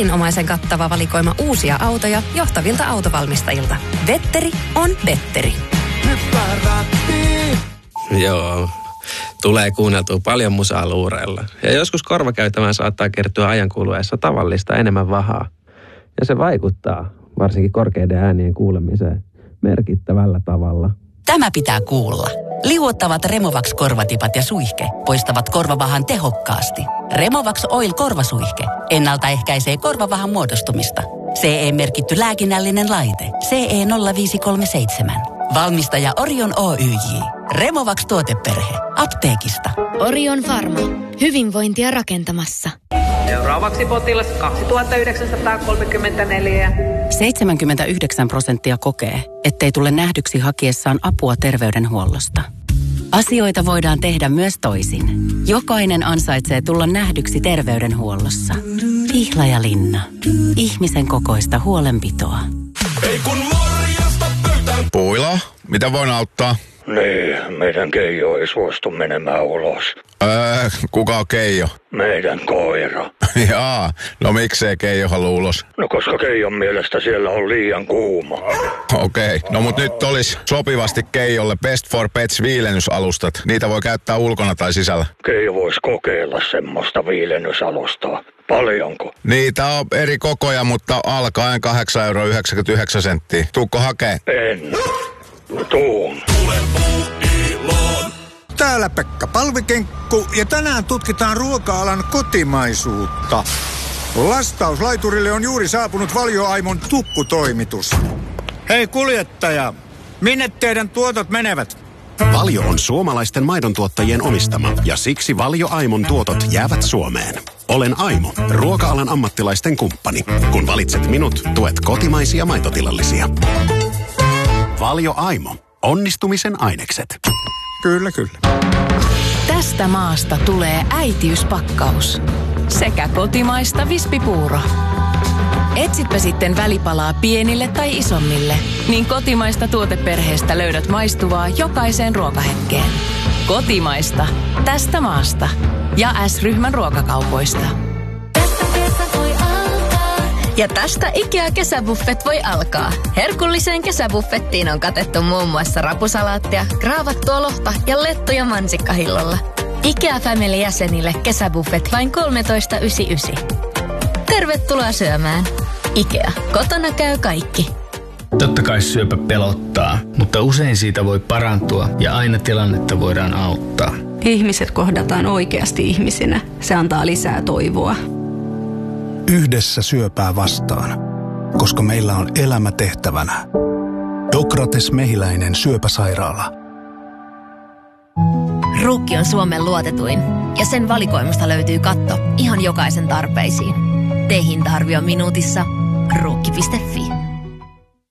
erinomaisen kattava valikoima uusia autoja johtavilta autovalmistajilta. Vetteri on Vetteri. Hyppää rattiin. Joo, tulee kuunneltua paljon musaa luureilla. Ja joskus korvakäytävään saattaa kertyä ajan kuluessa tavallista enemmän vahaa. Ja se vaikuttaa varsinkin korkeiden äänien kuulemiseen merkittävällä tavalla. Tämä pitää kuulla. Liuottavat Removax-korvatipat ja suihke poistavat korvavahan tehokkaasti. Removax Oil-korvasuihke ennaltaehkäisee korvavahan muodostumista. CE-merkitty lääkinnällinen laite. CE 0537. Valmistaja Orion Oyj. Removax tuoteperhe. Apteekista. Orion Pharma. Hyvinvointia rakentamassa. Seuraavaksi potilas 2934. 79% kokee, ettei tule nähdyksi hakiessaan apua terveydenhuollosta. Asioita voidaan tehdä myös toisin. Jokainen ansaitsee tulla nähdyksi terveydenhuollossa. Pihlajalinna. Ihmisen kokoista huolenpitoa. Ei kun morjesta pöytään. Puila, mitä voin auttaa? Niin, meidän Keijo ei suostu menemään ulos. Kuka on Keijo? Meidän koira. Jaa, no miksei Keijo halua ulos? No koska Keijon mielestä siellä on liian kuuma. Okei, no mut nyt olisi sopivasti Keijolle Best for Pets viilennysalustat. Niitä voi käyttää ulkona tai sisällä. Keijo voisi kokeilla semmoista viilennysalustaa. Paljonko? Niitä on eri kokoja, mutta alkaen 8,99 €. Tuukko hakee? En. Tuun. Täällä Pekka Palvikenkku ja tänään tutkitaan ruoka-alan kotimaisuutta. Lastauslaiturille on juuri saapunut Valio Aimon tukkutoimitus. Hei kuljettaja, minne teidän tuotot menevät? Valio on suomalaisten maidontuottajien omistama ja siksi Valio Aimon tuotot jäävät Suomeen. Olen Aimo, ruoka-alan ammattilaisten kumppani. Kun valitset minut, tuet kotimaisia maitotilallisia. Valio Aimo. Onnistumisen ainekset. Kyllä, kyllä. Tästä maasta tulee äitiyspakkaus. Sekä kotimaista vispipuuro. Etsitpä sitten välipalaa pienille tai isommille, niin kotimaista tuoteperheestä löydät maistuvaa jokaiseen ruokahetkeen. Kotimaista. Tästä maasta. Ja S-ryhmän ruokakaupoista. Ja tästä IKEA-kesäbuffet voi alkaa. Herkulliseen kesäbuffettiin on katettu muun muassa rapusalaattia, graavattua lohta ja lettuja mansikkahillolla. IKEA Family-jäsenille kesäbuffet vain 13,99. Tervetuloa syömään. IKEA. Kotona käy kaikki. Totta kai syöpä pelottaa, mutta usein siitä voi parantua ja aina tilannetta voidaan auttaa. Ihmiset kohdataan oikeasti ihmisinä. Se antaa lisää toivoa. Yhdessä syöpää vastaan, koska meillä on elämä tehtävänä. Dokrates Mehiläinen syöpäsairaala. Ruukki on Suomen luotetuin ja sen valikoimasta löytyy katto ihan jokaisen tarpeisiin. Tee hinta-arvio minuutissa. Ruukki.fi.